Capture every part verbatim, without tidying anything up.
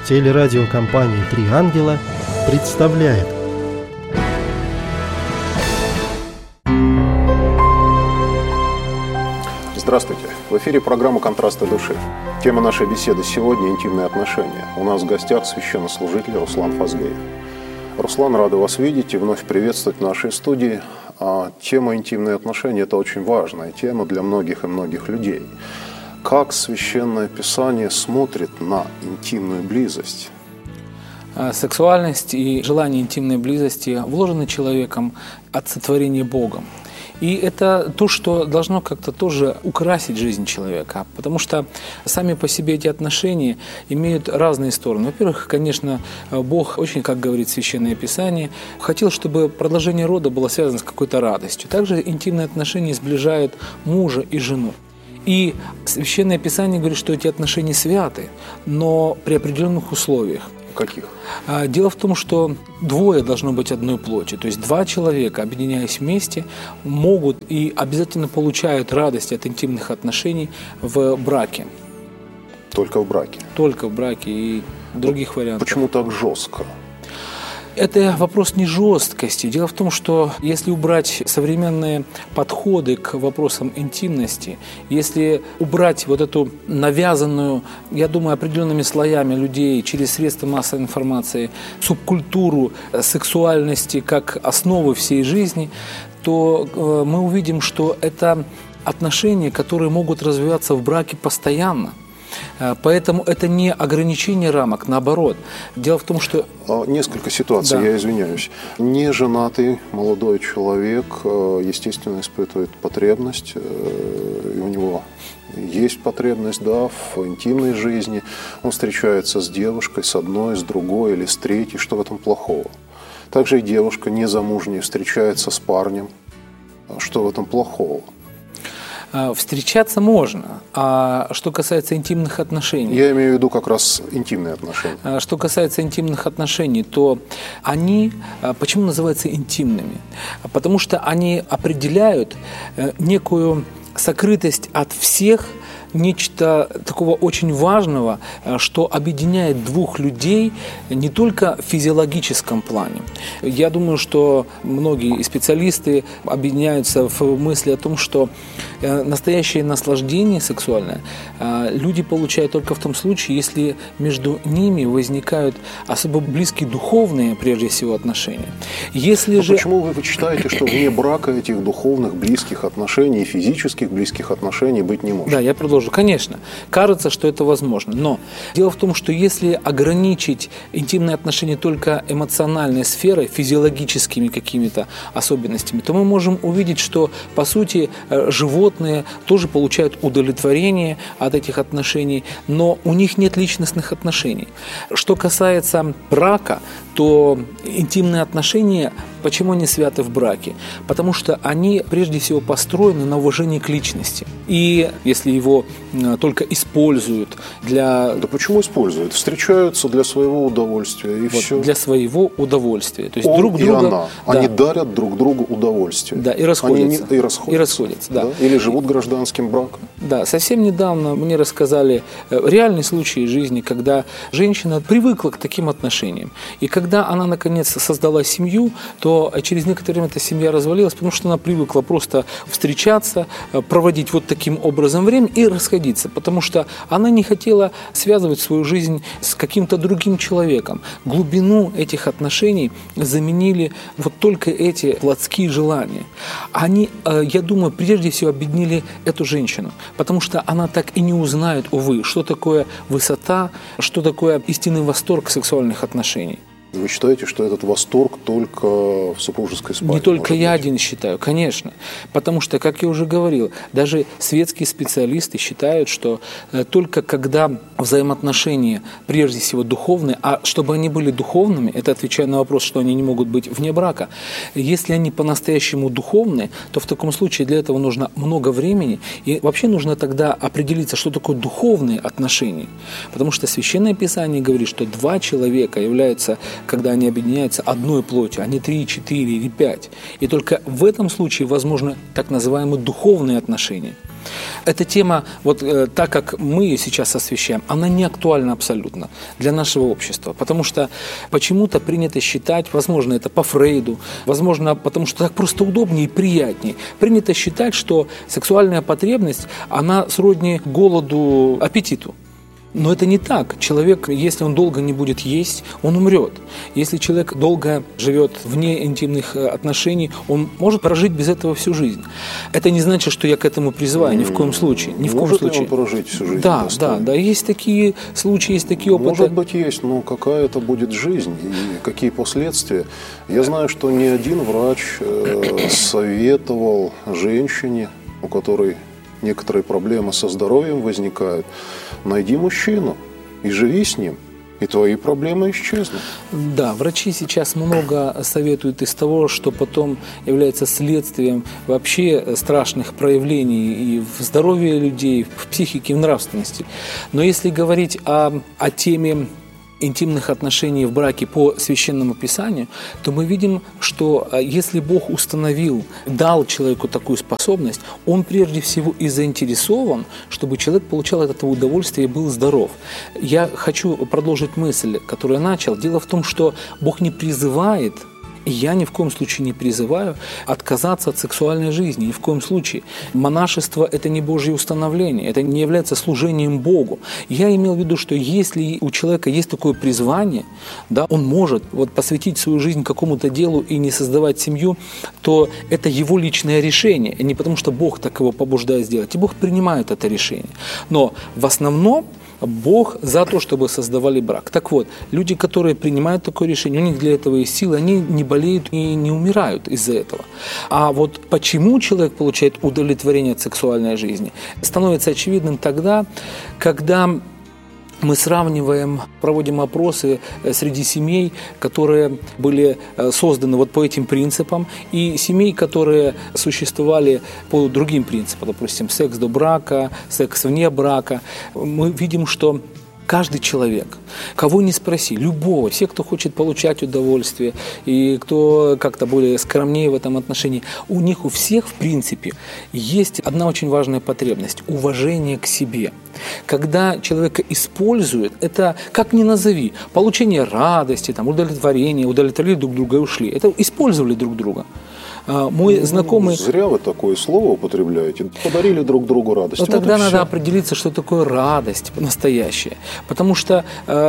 Телерадиокомпания «Три ангела» представляет. Здравствуйте! В эфире программа «Контрасты души». Тема нашей беседы сегодня – интимные отношения. У нас в гостях священнослужитель Руслан Фазлеев. Руслан, рада вас видеть и вновь приветствовать в нашей студии. А тема интимные отношения – это очень важная тема для многих и многих людей. Как Священное Писание смотрит на интимную близость? Сексуальность и желание интимной близости вложены человеком от сотворения Богом. И это то, что должно как-то тоже украсить жизнь человека, потому что сами по себе эти отношения имеют разные стороны. Во-первых, конечно, Бог очень, как говорит Священное Писание, хотел, чтобы продолжение рода было связано с какой-то радостью. Также интимные отношения сближают мужа и жену. И Священное Писание говорит, что эти отношения святы, но при определенных условиях. Каких? Дело в том, что двое должно быть одной плоти. То есть два человека, объединяясь вместе, могут и обязательно получают радость от интимных отношений в браке. Только в браке? Только в браке и других вариантов. Почему так жестко? Это вопрос не жесткости. Дело в том, что если убрать современные подходы к вопросам интимности, если убрать вот эту навязанную, я думаю, определенными слоями людей через средства массовой информации субкультуру сексуальности как основы всей жизни, то мы увидим, что это отношения, которые могут развиваться в браке постоянно. Поэтому это не ограничение рамок, наоборот. Дело в том, что... Несколько ситуаций, да. Я извиняюсь. Неженатый молодой человек, естественно, испытывает потребность, и у него есть потребность, да, в интимной жизни. Он встречается с девушкой, с одной, с другой или с третьей. Что в этом плохого? Также и девушка незамужняя встречается с парнем. Что в этом плохого? Встречаться можно. А что касается интимных отношений... Я имею в виду как раз интимные отношения. Что касается интимных отношений, то они... Почему называются интимными? Потому что они определяют некую сокрытость от всех, нечто такого очень важного, что объединяет двух людей не только в физиологическом плане. Я думаю, что многие специалисты объединяются в мысли о том, что настоящее наслаждение сексуальное люди получают только в том случае, если между ними возникают особо близкие духовные, прежде всего, отношения. Если же... Почему вы считаете, что вне брака этих духовных близких отношений и физических близких отношений быть не может? Да, я продолжу. Конечно, кажется, что это возможно, но дело в том, что если ограничить интимные отношения только эмоциональной сферой, физиологическими какими-то особенностями, то мы можем увидеть, что, по сути, животные тоже получают удовлетворение от этих отношений, но у них нет личностных отношений. Что касается брака, то интимные отношения, почему они святы в браке? Потому что они, прежде всего, построены на уважении к личности. И если его только используют для... Да почему используют? Встречаются для своего удовольствия, и вот, все. Для своего удовольствия. То есть Он друг и друга, она. Да. Они дарят друг другу удовольствие. Да, и расходятся. Они, и расходятся. И расходятся, да. Да? Или живут гражданским браком. Да, совсем недавно мне рассказали реальный случай из жизни, когда женщина привыкла к таким отношениям. И когда она, наконец, создала семью, то через некоторое время эта семья развалилась, потому что она привыкла просто встречаться, проводить вот таким образом время и расходиться, потому что она не хотела связывать свою жизнь с каким-то другим человеком. Глубину этих отношений заменили вот только эти плотские желания. Они, я думаю, прежде всего объединили эту женщину, потому что она так и не узнает, увы, что такое высота, что такое истинный восторг сексуальных отношений. Вы считаете, что этот восторг только в супружеской спальне? Не только я один считаю, конечно. Потому что, как я уже говорил, даже светские специалисты считают, что только когда взаимоотношения, прежде всего духовные, а чтобы они были духовными, это отвечая на вопрос, что они не могут быть вне брака, если они по-настоящему духовные, то в таком случае для этого нужно много времени, и вообще нужно тогда определиться, что такое духовные отношения. Потому что Священное Писание говорит, что два человека являются, когда они объединяются одной плотью, а не три, четыре или пять. И только в этом случае возможны так называемые духовные отношения. Эта тема, вот э, так как мы ее сейчас освещаем, она не актуальна абсолютно для нашего общества, потому что почему-то принято считать, возможно, это по Фрейду, возможно, потому что так просто удобнее и приятнее, принято считать, что сексуальная потребность, она сродни голоду, аппетиту. Но это не так. Человек, если он долго не будет есть, он умрет. Если человек долго живет вне интимных отношений, он может прожить без этого всю жизнь. Это не значит, что я к этому призываю, ни в коем случае. Ни в коем Может случае. ли он прожить всю жизнь? Да, да, да. Есть такие случаи, есть такие опыты. Может быть, есть, но какая это будет жизнь и какие последствия? Я знаю, что ни один врач э, советовал женщине, у которой некоторые проблемы со здоровьем возникают, найди мужчину и живи с ним, и твои проблемы исчезнут. Да, врачи сейчас много советуют из того, что потом является следствием вообще страшных проявлений и в здоровье людей, в психике, в нравственности. Но если говорить о, о теме интимных отношений в браке по Священному Писанию, то мы видим, что если Бог установил, дал человеку такую способность, Он прежде всего и заинтересован, чтобы человек получал от этого удовольствие и был здоров. Я хочу продолжить мысль, которую я начал. Дело в том, что Бог не призывает, и я ни в коем случае не призываю отказаться от сексуальной жизни, ни в коем случае. Монашество – это не Божье установление, это не является служением Богу. Я имел в виду, что если у человека есть такое призвание, да, он может вот, посвятить свою жизнь какому-то делу и не создавать семью, то это его личное решение, не потому что Бог так его побуждает сделать, и Бог принимает это решение. Но в основном Бог за то, чтобы создавали брак. Так вот, люди, которые принимают такое решение, у них для этого есть силы, они не болеют и не умирают из-за этого. А вот почему человек получает удовлетворение от сексуальной жизни, становится очевидным тогда, когда мы сравниваем, проводим опросы среди семей, которые были созданы вот по этим принципам, и семей, которые существовали по другим принципам, допустим, секс до брака, секс вне брака. Мы видим, что каждый человек, кого ни спроси, любого, все, кто хочет получать удовольствие, и кто как-то более скромнее в этом отношении, у них у всех, в принципе, есть одна очень важная потребность – уважение к себе. Когда человека используют, это, как ни назови, получение радости, там, удовлетворения, удовлетворили друг друга и ушли. Это использовали друг друга. Мой ну, знакомый... Зря вы такое слово употребляете. Подарили друг другу радость. Но вот тогда надо все. определиться, что такое радость настоящая. Потому что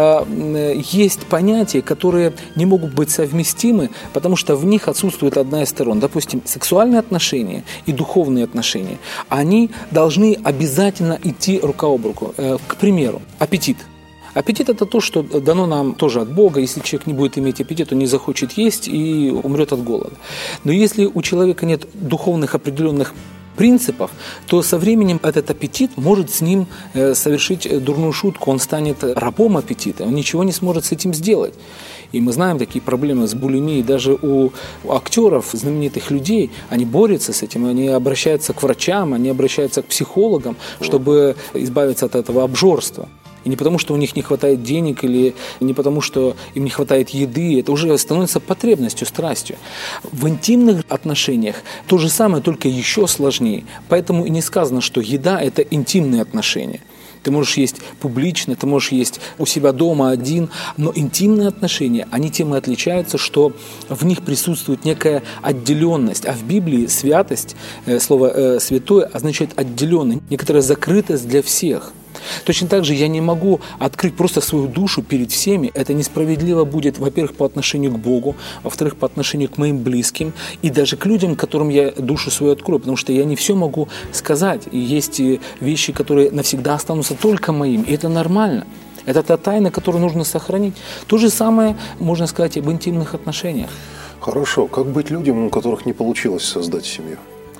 э, есть понятия, которые не могут быть совместимы, потому что в них отсутствует одна из сторон. Допустим, сексуальные отношения и духовные отношения, они должны обязательно идти рука об руку. Э, к примеру, аппетит. Аппетит – это то, что дано нам тоже от Бога. Если человек не будет иметь аппетит, он не захочет есть и умрет от голода. Но если у человека нет духовных определенных принципов, то со временем этот аппетит может с ним совершить дурную шутку. Он станет рабом аппетита, он ничего не сможет с этим сделать. И мы знаем такие проблемы с булимией. Даже у актеров, знаменитых людей, они борются с этим, они обращаются к врачам, они обращаются к психологам, чтобы избавиться от этого обжорства. И не потому, что у них не хватает денег, или не потому, что им не хватает еды. Это уже становится потребностью, страстью. В интимных отношениях то же самое, только еще сложнее. Поэтому и не сказано, что еда – это интимные отношения. Ты можешь есть публично, ты можешь есть у себя дома один, но интимные отношения, они тем и отличаются, что в них присутствует некая отделенность. А в Библии святость, слово «святое» означает отделенный, некоторая закрытость для всех. Точно так же я не могу открыть просто свою душу перед всеми. Это несправедливо будет, во-первых, по отношению к Богу, во-вторых, по отношению к моим близким и даже к людям, которым я душу свою открою, потому что я не все могу сказать. И есть вещи, которые навсегда останутся только моими, и это нормально. Это та тайна, которую нужно сохранить. То же самое можно сказать об интимных отношениях. Хорошо. Как быть людям, у которых не получилось создать семью?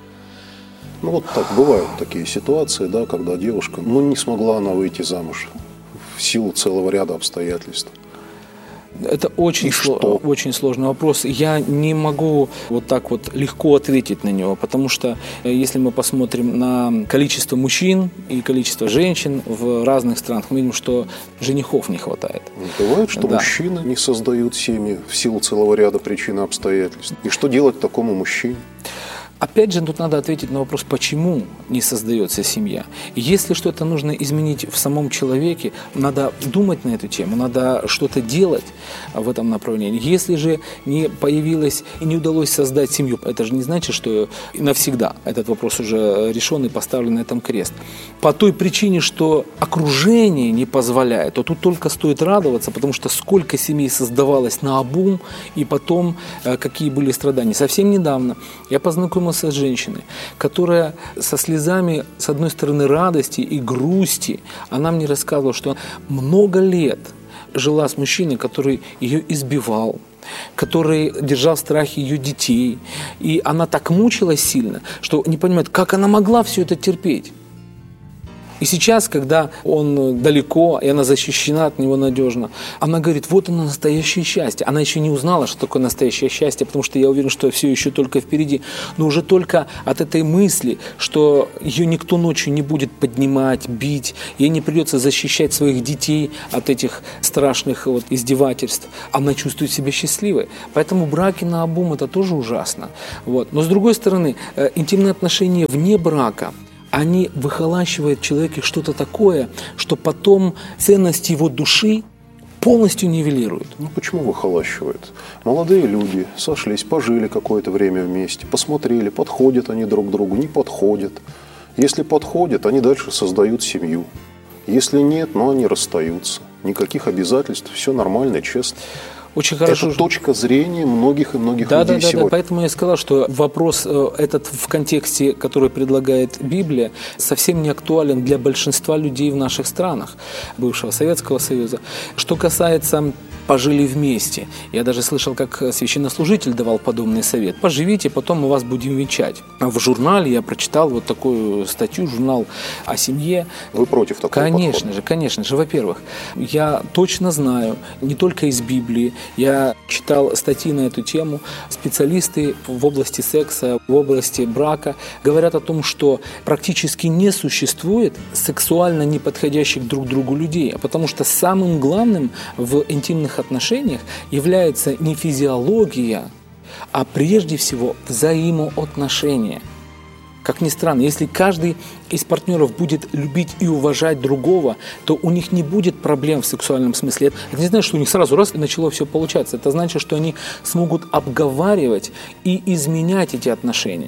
Ну вот так бывают такие ситуации, да, когда девушка, ну не смогла она выйти замуж в силу целого ряда обстоятельств. Это очень, сло- очень сложный вопрос. Я не могу вот так вот легко ответить на него, потому что если мы посмотрим на количество мужчин и количество женщин в разных странах, мы видим, что женихов не хватает. Бывает, что да. мужчины не создают семьи в силу целого ряда причин и обстоятельств. И что делать такому мужчине? Опять же, тут надо ответить на вопрос, почему не создается семья. И если что-то нужно изменить в самом человеке, надо думать на эту тему, надо что-то делать в этом направлении. Если же не появилось и не удалось создать семью, это же не значит, что навсегда этот вопрос уже решен и поставлен на этом крест. По той причине, что окружение не позволяет, то тут только стоит радоваться, потому что сколько семей создавалось наобум, и потом какие были страдания. Совсем недавно я познакомился с женщиной, которая со слезами, с одной стороны, радости и грусти, она мне рассказывала, что много лет жила с мужчиной, который ее избивал, который держал в страхе ее детей. И она так мучилась сильно, что не понимает, как она могла все это терпеть. И сейчас, когда он далеко, и она защищена от него надежно, она говорит, вот оно настоящее счастье. Она еще не узнала, что такое настоящее счастье, потому что я уверен, что все еще только впереди. Но уже только от этой мысли, что ее никто ночью не будет поднимать, бить, ей не придется защищать своих детей от этих страшных вот издевательств, она чувствует себя счастливой. Поэтому браки наобум – это тоже ужасно. Вот. Но с другой стороны, интимные отношения вне брака – они выхолащивают в человеке что-то такое, что потом ценность его души полностью нивелирует. Ну почему выхолащивают? Молодые люди сошлись, пожили какое-то время вместе, посмотрели, подходят они друг к другу, не подходят. Если подходят, они дальше создают семью. Если нет, ну они расстаются. Никаких обязательств, все нормально, честно. Очень хорошо. Это точка зрения многих и многих да, людей да, да, сегодня. Да, поэтому я сказал, что вопрос этот в контексте, который предлагает Библия, совсем не актуален для большинства людей в наших странах бывшего Советского Союза. Что касается «пожили вместе», я даже слышал, как священнослужитель давал подобный совет. «Поживите, потом мы вас будем венчать». В журнале я прочитал вот такую статью, журнал о семье. Вы против такого Конечно подхода? же, конечно же. Во-первых, я точно знаю, не только из Библии, я читал статьи на эту тему. Специалисты в области секса, в области брака говорят о том, что практически не существует сексуально неподходящих друг другу людей, потому что самым главным в интимных отношениях является не физиология, а прежде всего взаимоотношения. Как ни странно, если каждый из партнеров будет любить и уважать другого, то у них не будет проблем в сексуальном смысле. Это не значит, что у них сразу раз и начало все получаться. Это значит, что они смогут обговаривать и изменять эти отношения.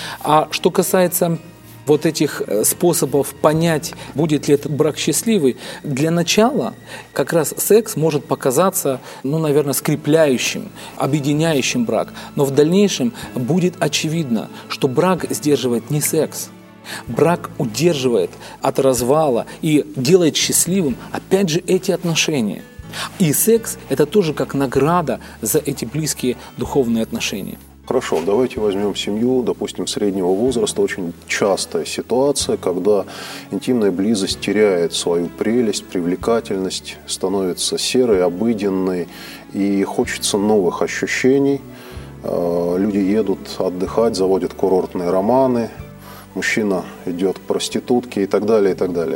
А что касается вот этих способов понять, будет ли этот брак счастливый, для начала как раз секс может показаться, ну, наверное, скрепляющим, объединяющим брак. Но в дальнейшем будет очевидно, что брак сдерживает не секс. Брак удерживает от развала и делает счастливым, опять же, эти отношения. И секс – это тоже как награда за эти близкие духовные отношения. Хорошо, давайте возьмем семью, допустим, среднего возраста. Очень частая ситуация, когда интимная близость теряет свою прелесть, привлекательность, становится серой, обыденной, и хочется новых ощущений. Люди едут отдыхать, заводят курортные романы, мужчина идет к проститутке и так далее, и так далее.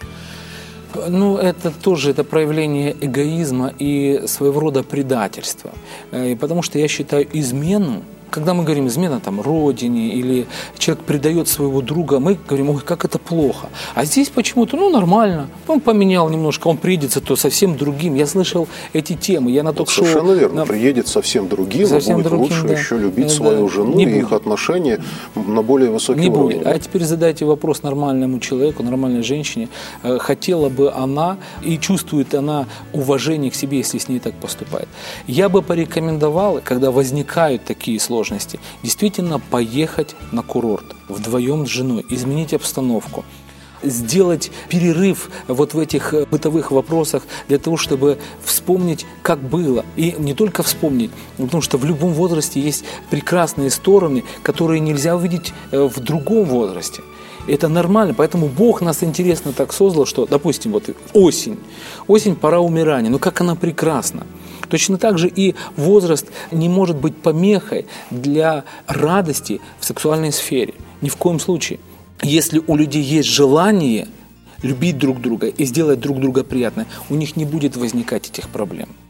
Ну, это тоже это проявление эгоизма и своего рода предательства. Потому что я считаю измену, когда мы говорим измена там, родине или человек предает своего друга, мы говорим, ой, как это плохо. А здесь почему-то, ну, нормально. Он поменял немножко, он приедет зато совсем другим. Я слышал эти темы. Я на ток-шоу... Совершенно верно. На... Приедет совсем другим, совсем и будет другим, лучше да. еще любить да, свою да. жену, Не и будет. их отношения на более высокий Не уровень. будет. А теперь задайте вопрос нормальному человеку, нормальной женщине. Хотела бы она и чувствует она уважение к себе, если с ней так поступает. Я бы порекомендовал, когда возникают такие сложности, действительно поехать на курорт вдвоем с женой, изменить обстановку, сделать перерыв вот в этих бытовых вопросах для того, чтобы вспомнить, как было. И не только вспомнить, потому что в любом возрасте есть прекрасные стороны, которые нельзя увидеть в другом возрасте. Это нормально, поэтому Бог нас интересно так создал, что, допустим, вот осень, осень – пора умирания, но как она прекрасна. Точно так же и возраст не может быть помехой для радости в сексуальной сфере. Ни в коем случае. Если у людей есть желание любить друг друга и сделать друг друга приятно, у них не будет возникать этих проблем.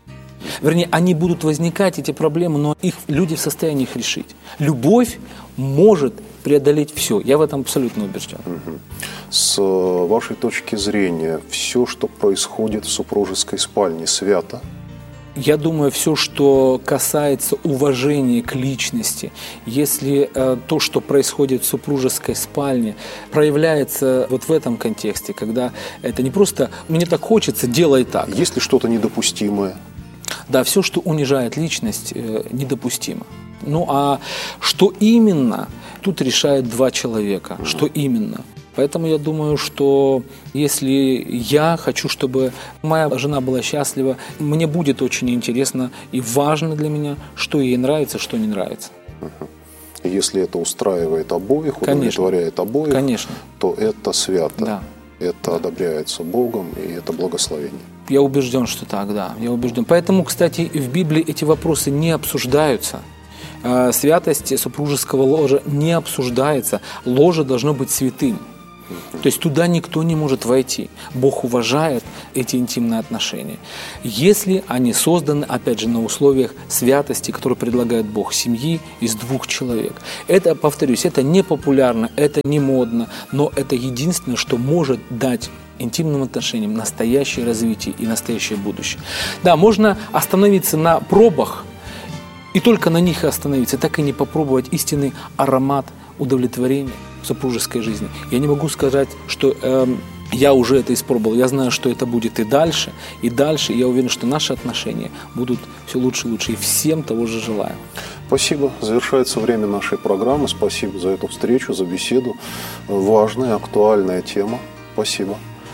Вернее, они будут возникать, эти проблемы, но их люди в состоянии их решить. Любовь может преодолеть все. Я в этом абсолютно убежден. Угу. С вашей точки зрения, все, что происходит в супружеской спальне, свято? Я думаю, все, что касается уважения к личности, если э, то, что происходит в супружеской спальне, проявляется вот в этом контексте, когда это не просто «мне так хочется, делай так». Есть ли что-то недопустимое? Да, все, что унижает личность, э, недопустимо. Ну а что именно, тут решает два человека. Mm-hmm. Что именно? Поэтому я думаю, что если я хочу, чтобы моя жена была счастлива, мне будет очень интересно и важно для меня, что ей нравится, что не нравится. Uh-huh. Если это устраивает обоих, удовлетворяет обоих, Конечно. то это свято. Да. Это да. одобряется Богом, и это благословение. Я убежден, что так, да. Я убежден. Поэтому, кстати, в Библии эти вопросы не обсуждаются. Святость супружеского ложа не обсуждается. Ложе должно быть святым. То есть туда никто не может войти. Бог уважает эти интимные отношения. Если они созданы, опять же, на условиях святости, которые предлагает Бог, семьи из двух человек. Это, повторюсь, это не популярно, это не модно, но это единственное, что может дать интимным отношениям настоящее развитие и настоящее будущее. Да, можно остановиться на пробах, и только на них и остановиться, так и не попробовать истинный аромат удовлетворения в супружеской жизни. Я не могу сказать, что э, я уже это испробовал. Я знаю, что это будет и дальше, и дальше. Я уверен, что наши отношения будут все лучше и лучше. И всем того же желаю. Спасибо. Завершается время нашей программы. Спасибо за эту встречу, за беседу. Важная, актуальная тема. Спасибо.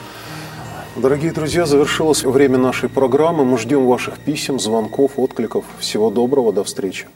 Дорогие друзья, завершилось время нашей программы. Мы ждем ваших писем, звонков, откликов. Всего доброго. До встречи.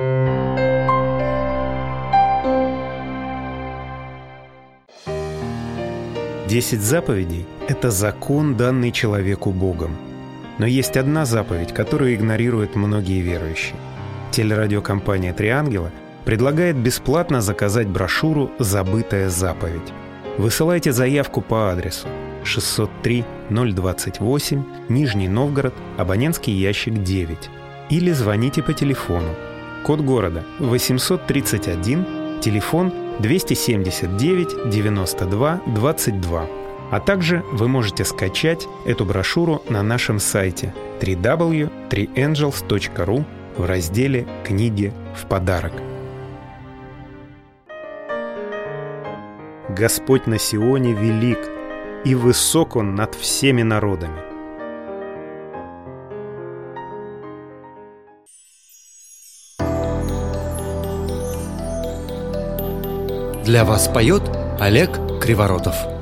Десять заповедей – это закон, данный человеку Богом. Но есть одна заповедь, которую игнорируют многие верующие. Телерадиокомпания «Три ангела» предлагает бесплатно заказать брошюру «Забытая заповедь». Высылайте заявку по адресу шестьсот три ноль двадцать восемь, Нижний Новгород, абонентский ящик девять. Или звоните по телефону. Код города восемьсот тридцать один, телефон двести семьдесят девять девяносто два двадцать два. А также вы можете скачать эту брошюру на нашем сайте дабл ю дабл ю дабл ю точка три энджелс точка ру в разделе «Книги в подарок». Господь на Сионе велик, и высок Он над всеми народами. Для вас поет Олег Криворотов.